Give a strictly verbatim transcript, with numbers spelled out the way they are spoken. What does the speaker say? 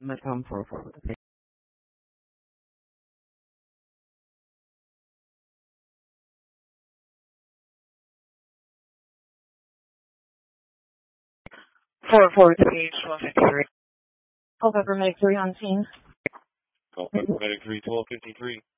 Metcom four four. Four four to page one fifty three. Call paramedic three on scene. Call paramedic three twelve fifty three.